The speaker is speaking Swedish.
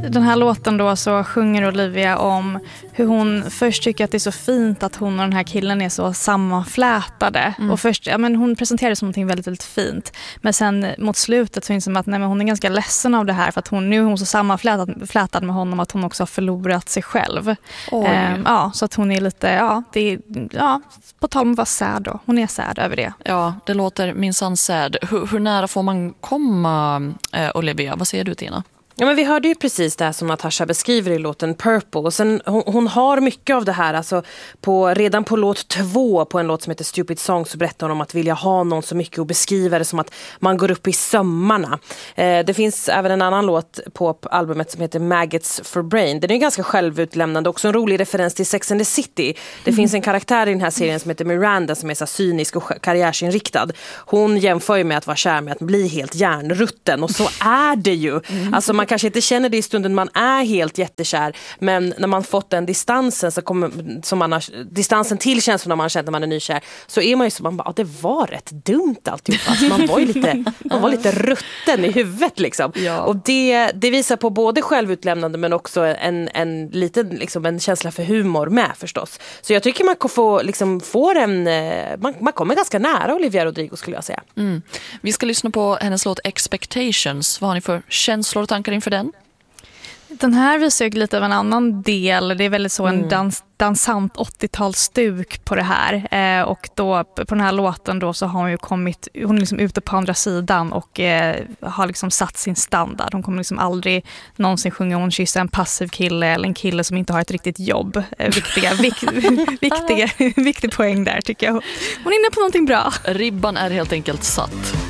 den här låten då så sjunger Olivia om hur hon först tycker att det är så fint att hon och den här killen är så sammanflätade. Och först, men hon presenterar det som något väldigt, väldigt fint. Men sen mot slutet så inser man att nej, men hon är ganska ledsen av det här, för att nu är hon så sammanflätad med honom att hon också har förlorat sig själv. Så att hon är lite, på tal om att vara sad då. Hon är sad över det. Ja, det låter minsann sad. Hur nära får man komma, Olivia? Vad säger du, Tina? Ja, men vi hörde ju precis det här som Natasha beskriver i låten Purple. Och sen, hon har mycket av det här. Alltså redan på låt 2 på en låt som heter Stupid Song så berättar hon om att vilja ha någon så mycket och beskriva det som att man går upp i sömmarna. Det finns även en annan låt på albumet som heter Maggots for Brain. Den är ganska självutlämnande. Också en rolig referens till Sex and the City. Det finns en karaktär i den här serien som heter Miranda som är så cynisk och karriärsinriktad. Hon jämför ju med att vara kär med att bli helt hjärnrutten. Och så är det ju. Alltså man kanske inte känner det i stunden man är helt jättekär, men när man fått den distansen distansen till känslan man känner när man är nykär, så är man ju så man bara, det var rätt dumt alltihop. Alltså man var lite rutten i huvudet liksom. Ja. Och det visar på både självutlämnande men också en liten liksom en känsla för humor med förstås. Så jag tycker man kommer ganska nära Olivia Rodrigo, skulle jag säga. Vi ska lyssna på hennes låt Expectations. Vad har ni för känslor och tankar inför den? Den här visar ju lite av en annan del. Det är väldigt så en dansant 80-talsstuk på det här. Och då på den här låten då så har hon är liksom ute på andra sidan och har liksom satt sin standard. Hon kommer liksom aldrig någonsin sjunga hon kysser en passiv kille eller en kille som inte har ett riktigt jobb. Viktig poäng där, tycker jag. Hon är inne på någonting bra. Ribban är helt enkelt satt.